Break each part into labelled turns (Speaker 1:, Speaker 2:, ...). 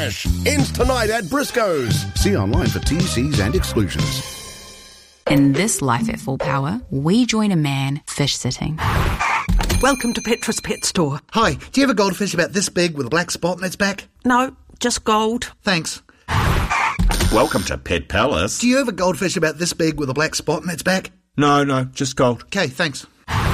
Speaker 1: Bash ends tonight at Briscoe's. See online for TCs and exclusions.
Speaker 2: In this life at full power, we join a man fish sitting.
Speaker 3: Welcome to Petra's Pet Store.
Speaker 4: Hi, do you have a goldfish about this big with a black spot on its back?
Speaker 3: No, just gold.
Speaker 4: Thanks.
Speaker 5: Welcome to Pet Palace.
Speaker 4: Do you have a goldfish about this big with a black spot on its back?
Speaker 5: No, just gold.
Speaker 4: Okay, thanks.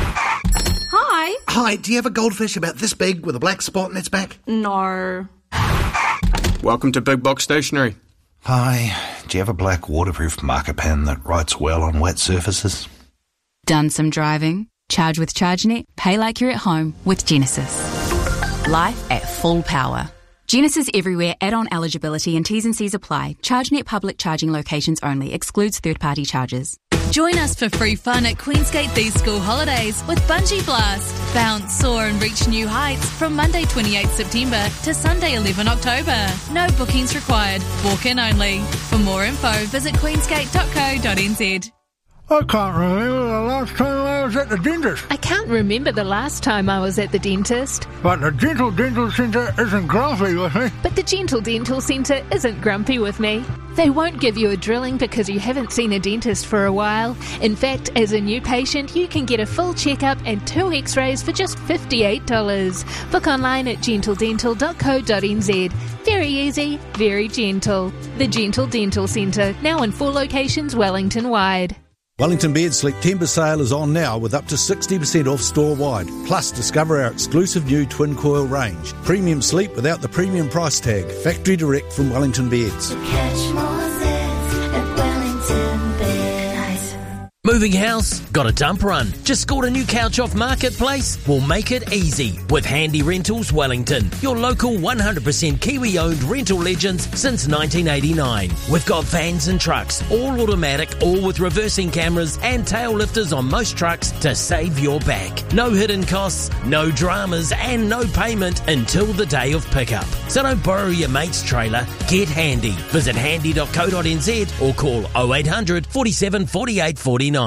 Speaker 6: Hi.
Speaker 4: Hi, do you have a goldfish about this big with a black spot on its back?
Speaker 6: No.
Speaker 7: Welcome to Big Box Stationery.
Speaker 8: Hi, do you have a black waterproof marker pen that writes well on wet surfaces?
Speaker 2: Done some driving? Charge with ChargeNet, pay like you're at home with Genesis. Life at full power. Genesis everywhere, add-on eligibility and T's and C's apply. ChargeNet public charging locations only, excludes third-party charges.
Speaker 9: Join us for free fun at Queensgate these school holidays with Bungee Blast. Bounce, soar and reach new heights from Monday 28 September to Sunday 11 October. No bookings required, walk-in only. For more info, visit queensgate.co.nz.
Speaker 10: I can't remember the last time I was at the dentist.
Speaker 11: I can't remember the last time I was at the dentist.
Speaker 10: But the Gentle Dental Centre isn't grumpy with me.
Speaker 11: But the Gentle Dental Centre isn't grumpy with me. They won't give you a drilling because you haven't seen a dentist for a while. In fact, as a new patient, you can get a full checkup and 2 x-rays for just $58. Book online at gentledental.co.nz. Very easy, very gentle. The Gentle Dental Centre, now in 4 locations Wellington-wide.
Speaker 12: Wellington Bed Sleep Timber Sale is on now with up to 60% off store-wide. Plus, discover our exclusive new twin coil range. Premium sleep without the premium price tag. Factory direct from Wellington Beds.
Speaker 13: Catch more zits at Wellington Beds.
Speaker 14: Moving house? Got a dump run? Just scored a new couch off Marketplace? We'll make it easy with Handy Rentals Wellington, your local 100% Kiwi-owned rental legends since 1989. We've got vans and trucks, all automatic, all with reversing cameras and tail lifters on most trucks to save your back. No hidden costs, no dramas and no payment until the day of pickup. So don't borrow your mate's trailer, get Handy. Visit handy.co.nz or call 0800 47 48 49.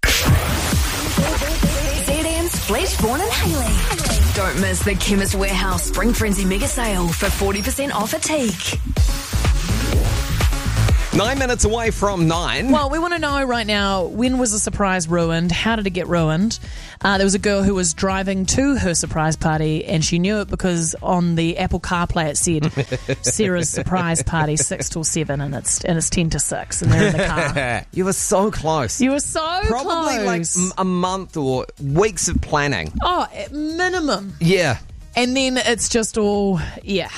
Speaker 15: ZM's Fleshborn and Haley. Don't miss the Chemist Warehouse Spring Frenzy Mega Sale for 40% off a teak.
Speaker 16: 9 minutes away from 9.
Speaker 17: Well, we want to know right now, when was the surprise ruined? How did it get ruined? There was a girl who was driving to her surprise party and she knew it because on the Apple CarPlay it said Sarah's surprise party 6 till 7 and it's 10 to 6 and they're in the car.
Speaker 16: You were so close.
Speaker 17: You were so
Speaker 16: Probably
Speaker 17: close.
Speaker 16: like a month or weeks of planning.
Speaker 17: Oh, at minimum.
Speaker 16: Yeah.
Speaker 17: And then it's just all, yeah.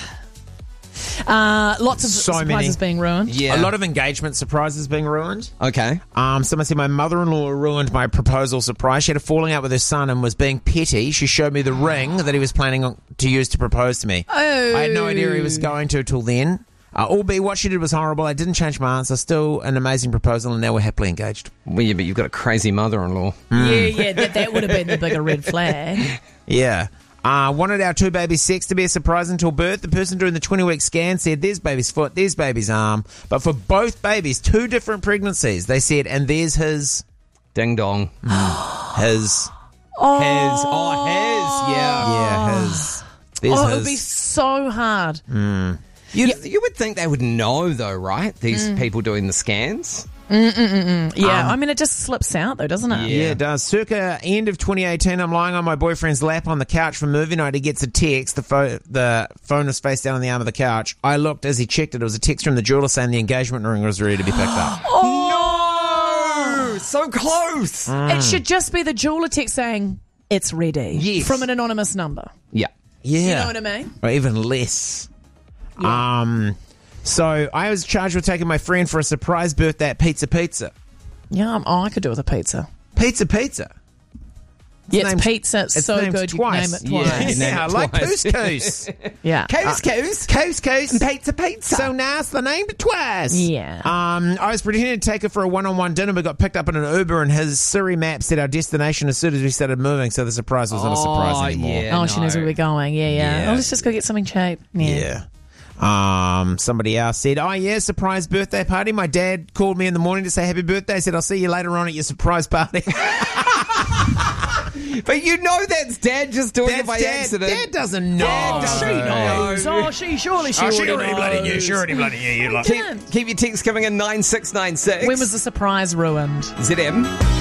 Speaker 17: Lots of surprises being ruined.
Speaker 16: Yeah.
Speaker 18: A lot of engagement surprises being ruined.
Speaker 16: Okay.
Speaker 18: Someone said my mother-in-law ruined my proposal surprise. She had a falling out with her son and was being petty. She showed me the ring that he was planning to use to propose to me.
Speaker 17: Oh.
Speaker 18: I had no idea he was going to till then. Albeit what she did was horrible. I didn't change my answer. Still an amazing proposal, and now we're happily engaged.
Speaker 16: Well, yeah, but you've got a crazy mother-in-law.
Speaker 17: Yeah, that would have been the bigger red flag.
Speaker 18: Yeah. Wanted our 2 babies' sex to be a surprise until birth. The person doing the 20-week scan said, there's baby's foot, there's baby's arm. But for both babies, 2 different pregnancies, they said, and there's his...
Speaker 16: Ding dong.
Speaker 18: His.
Speaker 17: Oh.
Speaker 16: His. Oh, his. Yeah.
Speaker 18: Yeah, his. There's his.
Speaker 17: It would be so hard.
Speaker 16: You would think they would know, though, right? These people doing the scans.
Speaker 17: Yeah, I mean, it just slips out, though, doesn't it?
Speaker 18: Yeah, it does. Circa end of 2018, I'm lying on my boyfriend's lap on the couch for movie night. He gets a text. The phone was face down on the arm of the couch. I looked as he checked it. It was a text from the jeweler saying the engagement ring was ready to be picked up.
Speaker 16: No! So close!
Speaker 17: It should just be the jeweler text saying, it's ready.
Speaker 16: Yes.
Speaker 17: From an anonymous number.
Speaker 16: Yeah.
Speaker 18: Yeah.
Speaker 17: You know what I mean?
Speaker 18: Or even less.
Speaker 17: Yeah.
Speaker 18: So I was charged with taking my friend for a surprise birthday at Pizza.
Speaker 17: Yeah, I could do with a pizza.
Speaker 18: Pizza.
Speaker 17: Yeah, it's pizza. It's so
Speaker 18: named
Speaker 17: good
Speaker 18: twice.
Speaker 17: You can name it twice.
Speaker 18: Yeah, I like couscous.
Speaker 17: Yeah.
Speaker 18: Couscous.
Speaker 16: And pizza.
Speaker 18: So nice, they named it twice.
Speaker 17: Yeah.
Speaker 18: I was pretending to take her for a one-on-one dinner. We got picked up in an Uber and his Siri map said our destination as soon as we started moving, so the surprise wasn't a surprise anymore.
Speaker 16: Yeah,
Speaker 17: she knows where we're going. Yeah. Oh, let's just go get something cheap.
Speaker 18: Yeah. Somebody else said, surprise birthday party. My dad called me in the morning to say happy birthday. I said, I'll see you later on at your surprise party.
Speaker 16: But you know that's Dad just doing it by
Speaker 18: Dad.
Speaker 16: accident.
Speaker 18: Dad doesn't know.
Speaker 16: Dad doesn't know.
Speaker 17: Oh, she surely she already
Speaker 18: bloody knew.
Speaker 17: knows.
Speaker 18: She already bloody knew.
Speaker 16: Keep your texts coming in 9696.
Speaker 17: When was the surprise ruined?
Speaker 16: ZM.